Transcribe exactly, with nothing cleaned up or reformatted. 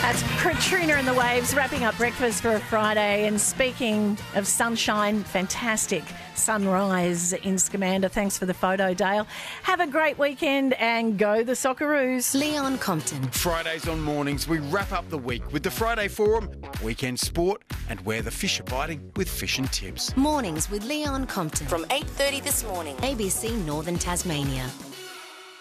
That's Katrina and the Waves wrapping up breakfast for a Friday. And speaking of sunshine, fantastic sunrise in Scamander. Thanks for the photo, Dale. Have a great weekend and go the Socceroos. Leon Compton. Fridays on mornings, we wrap up the week with the Friday Forum, weekend sport, and where the fish are biting with Fish and Tips. Mornings with Leon Compton. From eight thirty this morning. A B C Northern Tasmania.